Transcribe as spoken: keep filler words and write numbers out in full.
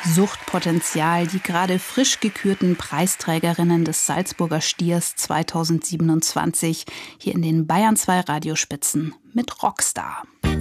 Suchtpotenzial, die gerade frisch gekürten Preisträgerinnen des Salzburger Stiers zweitausendsiebenundzwanzig hier in den Bayern zwei Radiospitzen mit Rockstar.